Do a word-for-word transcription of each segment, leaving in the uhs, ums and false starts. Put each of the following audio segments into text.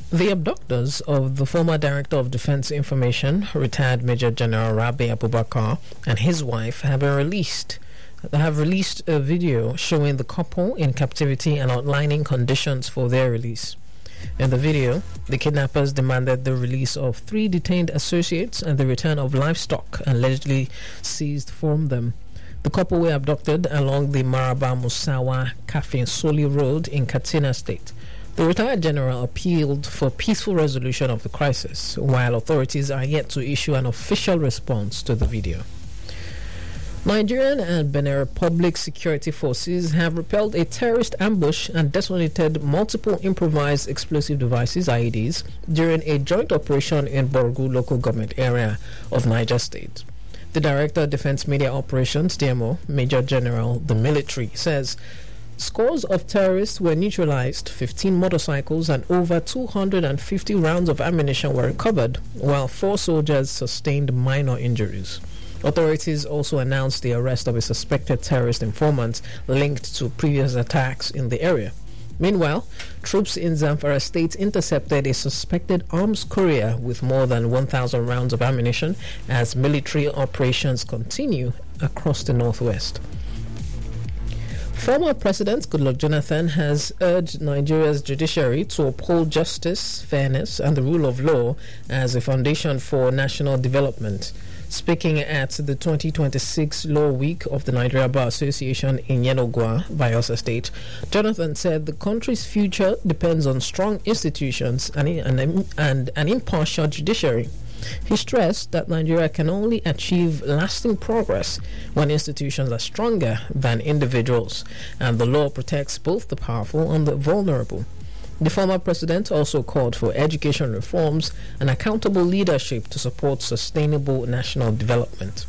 The abductors of the former Director of Defense Information, retired Major General Rabi Abubakar, and his wife have been released. They have released a video showing the couple in captivity and outlining conditions for their release. In the video, the kidnappers demanded the release of three detained associates and the return of livestock allegedly seized from them. The couple were abducted along the Maraba Musawa Kafin Soli Road in Katsina State. The retired general appealed for peaceful resolution of the crisis, while authorities are yet to issue an official response to the video. Nigerian and Benin Republic security forces have repelled a terrorist ambush and detonated multiple improvised explosive devices, I E Ds, during a joint operation in Borgu local government area of Niger State. The Director of Defense Media Operations, D M O, Major General the Military, says scores of terrorists were neutralized, fifteen motorcycles and over two hundred fifty rounds of ammunition were recovered, while four soldiers sustained minor injuries. Authorities also announced the arrest of a suspected terrorist informant linked to previous attacks in the area. Meanwhile, troops in Zamfara State intercepted a suspected arms courier with more than one thousand rounds of ammunition as military operations continue across the northwest. Former President Goodluck Jonathan has urged Nigeria's judiciary to uphold justice, fairness, and the rule of law as a foundation for national development. Speaking at the twenty twenty-six Law Week of the Nigeria Bar Association in Yenogwa, Bayelsa State, Jonathan said the country's future depends on strong institutions and, and, and an impartial judiciary. He stressed that Nigeria can only achieve lasting progress when institutions are stronger than individuals, and the law protects both the powerful and the vulnerable. The former president also called for education reforms and accountable leadership to support sustainable national development.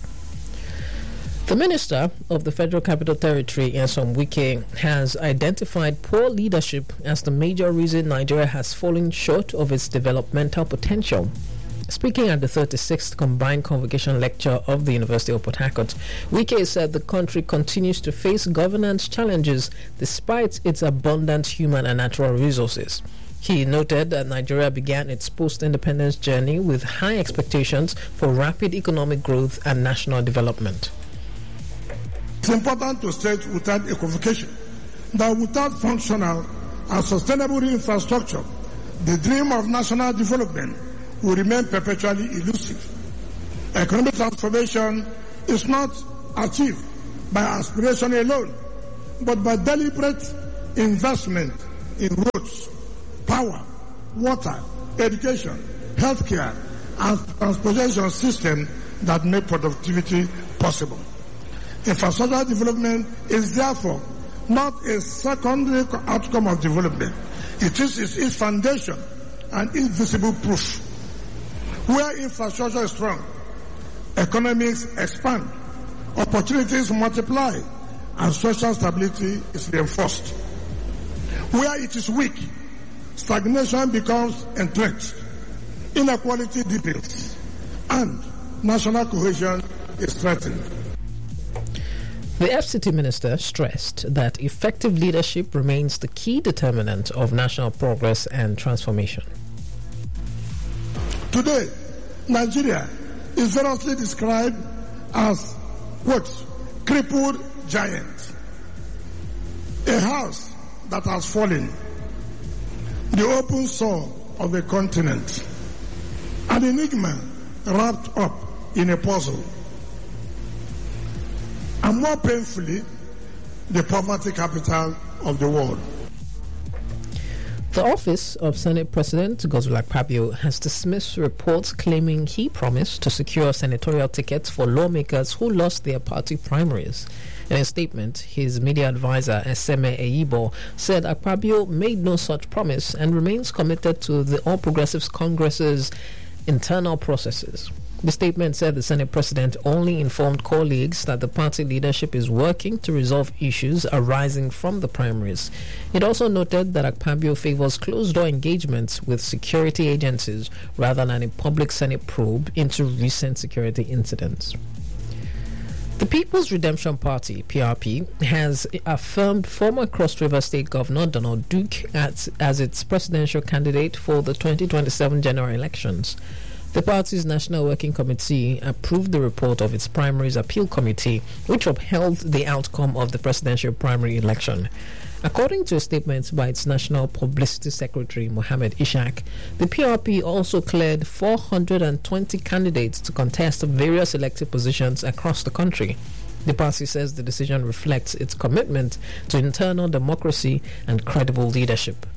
The Minister of the Federal Capital Territory, Nyesom Wike, has identified poor leadership as the major reason Nigeria has fallen short of its developmental potential. Speaking at the thirty-sixth Combined Convocation Lecture of the University of Port Harcourt, Wike said the country continues to face governance challenges despite its abundant human and natural resources. He noted that Nigeria began its post-independence journey with high expectations for rapid economic growth and national development. It's important to state without equivocation that without functional and sustainable infrastructure, the dream of national development will remain perpetually elusive. Economic transformation is not achieved by aspiration alone, but by deliberate investment in roads, power, water, education, healthcare, and transportation systems that make productivity possible. Infrastructure development is therefore not a secondary outcome of development. It is its foundation and invisible proof. Where infrastructure is strong, economies expand, opportunities multiply, and social stability is reinforced. Where it is weak, stagnation becomes entrenched, inequality deepens, and national cohesion is threatened. The F C T minister stressed that effective leadership remains the key determinant of national progress and transformation. Today, Nigeria is variously described as, quote, crippled giant, a house that has fallen, the open sore of a continent, an enigma wrapped up in a puzzle, and more painfully, the poverty capital of the world. The office of Senate President Godswill Akpabio has dismissed reports claiming he promised to secure senatorial tickets for lawmakers who lost their party primaries. In a statement, his media advisor Eseme Eyibo said Akpabio made no such promise and remains committed to the All Progressives Congress's internal processes. The statement said the Senate President only informed colleagues that the party leadership is working to resolve issues arising from the primaries. It also noted that Akpabio favors closed-door engagements with security agencies rather than a public Senate probe into recent security incidents. The People's Redemption Party, P R P, has affirmed former Cross River State Governor Donald Duke as, as its presidential candidate for the twenty twenty-seven general elections. The party's National Working Committee approved the report of its primaries appeal committee, which upheld the outcome of the presidential primary election. According to a statement by its National Publicity Secretary, Mohammed Ishaq, the P R P also cleared four hundred twenty candidates to contest various elective positions across the country. The party says the decision reflects its commitment to internal democracy and credible leadership.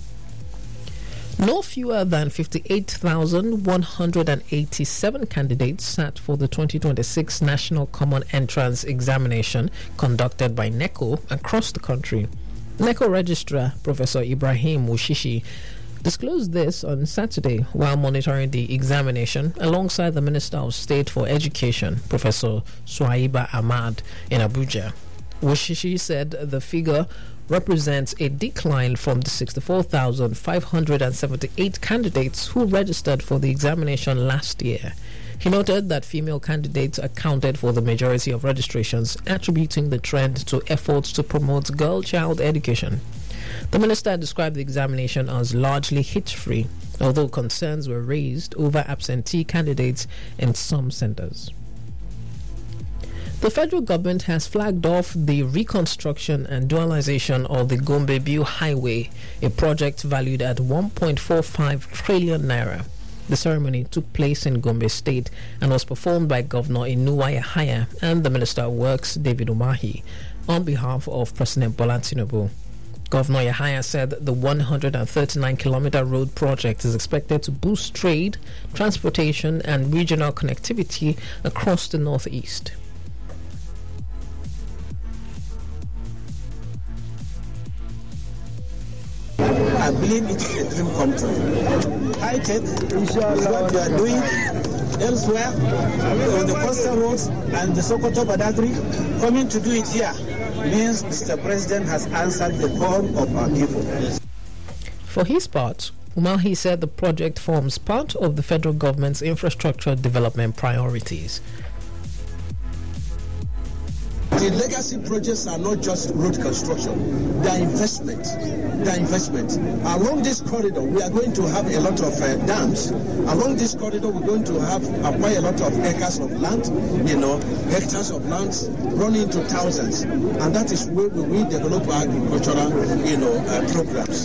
No fewer than fifty-eight thousand one hundred eighty-seven candidates sat for the twenty twenty-six National Common Entrance Examination conducted by NECO across the country. NECO Registrar Professor Ibrahim Wushishi disclosed this on Saturday while monitoring the examination alongside the Minister of State for Education, Professor Swaiba Ahmad, in Abuja. Wushishi said the figure represents a decline from the sixty-four thousand five hundred seventy-eight candidates who registered for the examination last year. He noted that female candidates accounted for the majority of registrations, attributing the trend to efforts to promote girl-child education. The minister described the examination as largely hitch-free, although concerns were raised over absentee candidates in some centers. The federal government has flagged off the reconstruction and dualization of the Gombe-Biu Highway, a project valued at one point four five trillion naira. The ceremony took place in Gombe State and was performed by Governor Inuwa Yahaya and the Minister of Works, David Umahi, on behalf of President Bola Tinubu. Governor Yahaya said the one hundred thirty-nine kilometer road project is expected to boost trade, transportation, and regional connectivity across the northeast. I believe it is a dream come true. High tech is what we are doing elsewhere on the coastal roads and the Sokoto Badagry. Coming to do it here means Mister President has answered the call of our people. For his part, Umahi said the project forms part of the federal government's infrastructure development priorities. The legacy projects are not just road construction, they are investment. They are investment. Along this corridor, we are going to have a lot of uh, dams. Along this corridor, we're going to have acquire a lot of acres of land, you know, hectares of land running to thousands. And that is where we will develop our agricultural, you know, uh, programs.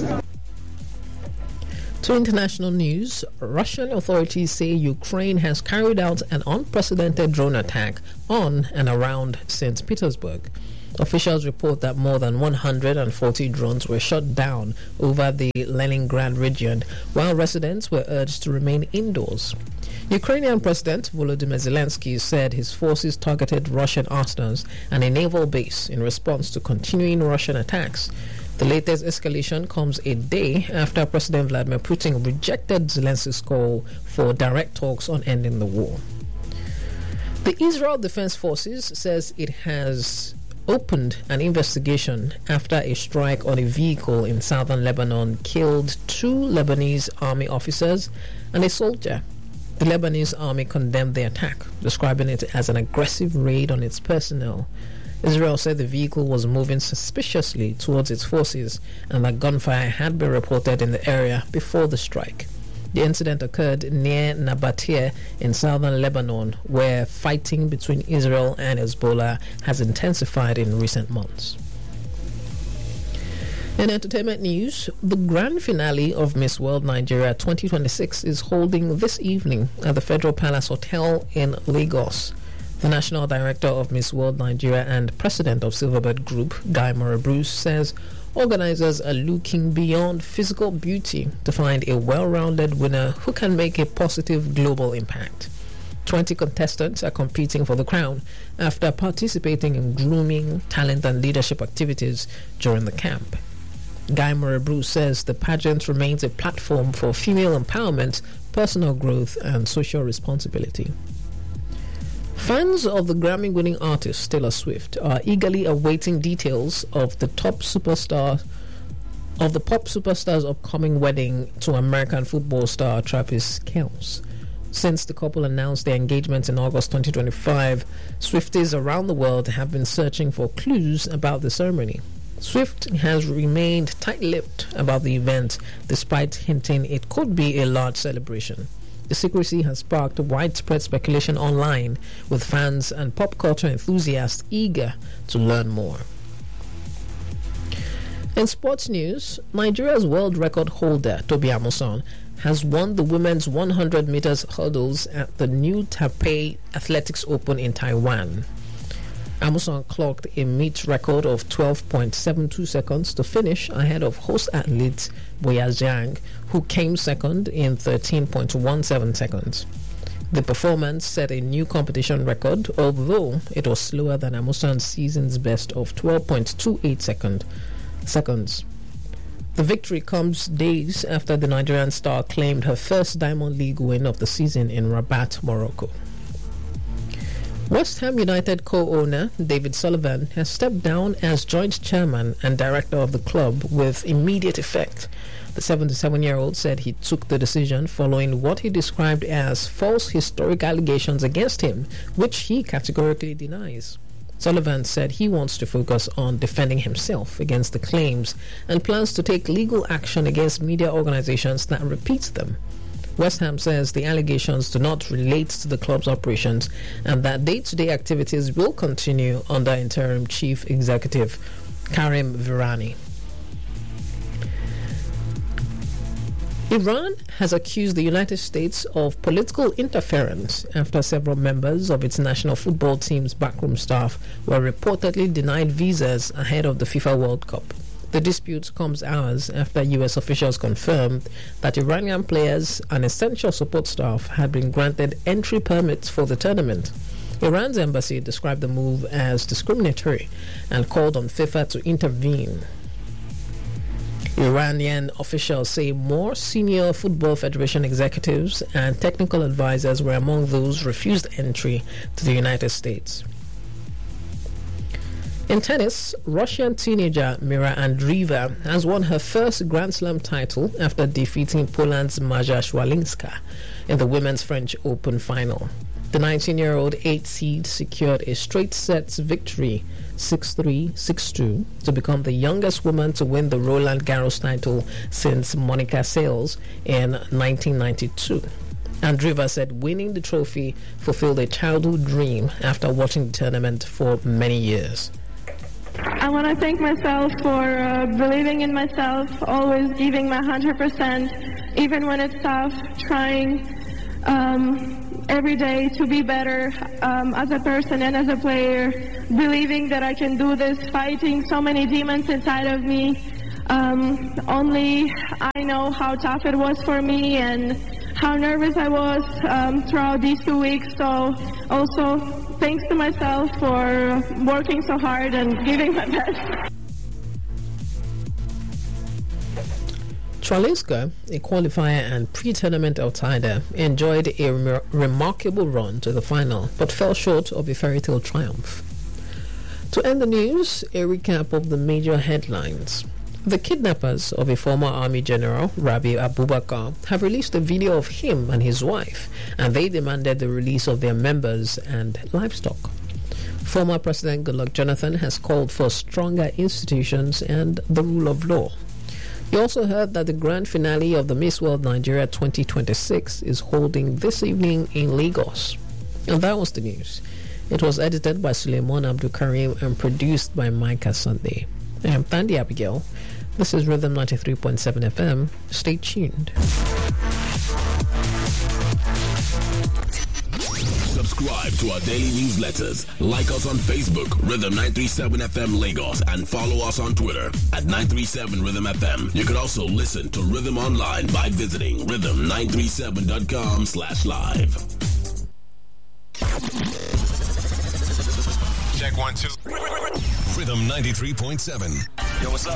To international news, Russian authorities say Ukraine has carried out an unprecedented drone attack on and around Saint Petersburg. Officials report that more than one hundred forty drones were shot down over the Leningrad region, while residents were urged to remain indoors. Ukrainian President Volodymyr Zelensky said his forces targeted Russian arsenals and a naval base in response to continuing Russian attacks. The latest escalation comes a day after President Vladimir Putin rejected Zelensky's call for direct talks on ending the war. The Israel Defense Forces says it has opened an investigation after a strike on a vehicle in southern Lebanon killed two Lebanese army officers and a soldier. The Lebanese army condemned the attack, describing it as an aggressive raid on its personnel. Israel said the vehicle was moving suspiciously towards its forces and that gunfire had been reported in the area before the strike. The incident occurred near Nabatea in southern Lebanon, where fighting between Israel and Hezbollah has intensified in recent months. In entertainment news, the grand finale of Miss World Nigeria twenty twenty-six is holding this evening at the Federal Palace Hotel in Lagos. The National Director of Miss World Nigeria and President of Silverbird Group, Guy Murray Bruce, says organizers are looking beyond physical beauty to find a well-rounded winner who can make a positive global impact. twenty contestants are competing for the crown after participating in grooming, talent and leadership activities during the camp. Guy Murray Bruce says the pageant remains a platform for female empowerment, personal growth and social responsibility. Fans of the Grammy-winning artist Taylor Swift are eagerly awaiting details of the top superstar of the pop superstar's upcoming wedding to American football star Travis Kelce. Since the couple announced their engagement in August twenty twenty-five, Swifties around the world have been searching for clues about the ceremony. Swift has remained tight-lipped about the event, despite hinting it could be a large celebration. The secrecy has sparked widespread speculation online, with fans and pop culture enthusiasts eager to learn more. In sports news, Nigeria's world record holder, Tobi Amusan, has won the women's one hundred meters hurdles at the new Taipei Athletics Open in Taiwan. Amusan clocked a meet record of twelve point seven two seconds to finish ahead of host athlete Boya Zhang, who came second in thirteen point one seven seconds. The performance set a new competition record, although it was slower than Amusan's season's best of twelve point two eight second, seconds. The victory comes days after the Nigerian star claimed her first Diamond League win of the season in Rabat, Morocco. West Ham United co-owner David Sullivan has stepped down as joint chairman and director of the club with immediate effect. The seventy-seven-year-old said he took the decision following what he described as false historic allegations against him, which he categorically denies. Sullivan said he wants to focus on defending himself against the claims and plans to take legal action against media organizations that repeat them. West Ham says the allegations do not relate to the club's operations and that day-to-day activities will continue under interim chief executive Karim Virani. Iran has accused the United States of political interference after several members of its national football team's backroom staff were reportedly denied visas ahead of the FIFA World Cup. The dispute comes hours after U S officials confirmed that Iranian players and essential support staff had been granted entry permits for the tournament. Iran's embassy described the move as discriminatory and called on FIFA to intervene. Iranian officials say more senior Football Federation executives and technical advisors were among those refused entry to the United States. In tennis, Russian teenager Mira Andreeva has won her first Grand Slam title after defeating Poland's Maja Swialinska in the Women's French Open final. The nineteen-year-old eighth seed secured a straight sets victory, six three, six two, to become the youngest woman to win the Roland Garros title since Monica Seles in nineteen ninety-two. Andreeva said winning the trophy fulfilled a childhood dream after watching the tournament for many years. I want to thank myself for uh, believing in myself, always giving my one hundred percent, even when it's tough, trying um, every day to be better um, as a person and as a player, believing that I can do this, fighting so many demons inside of me. Um, only I know how tough it was for me and how nervous I was um, throughout these two weeks. So also thanks to myself for working so hard and giving my best. Swialinska, a qualifier and pre-tournament outsider, enjoyed a re- remarkable run to the final, but fell short of a fairy tale triumph. To end the news, a recap of the major headlines. The kidnappers of a former army general, Rabi Abubakar, have released a video of him and his wife, and they demanded the release of their members and livestock. Former President Goodluck Jonathan has called for stronger institutions and the rule of law. You also heard that the grand finale of the Miss World Nigeria twenty twenty-six is holding this evening in Lagos. And that was the news. It was edited by Suleiman Abdul Karim and produced by Micah Sunday. I am Thandi Abigail. This is Rhythm ninety-three point seven F M. Stay tuned. Subscribe to our daily newsletters. Like us on Facebook, Rhythm nine three seven F M Lagos, and follow us on Twitter at nine three seven Rhythm F M. You can also listen to Rhythm online by visiting rhythm nine three seven dot com slash live. Check one, two. Rhythm ninety-three point seven. Yo, what's up?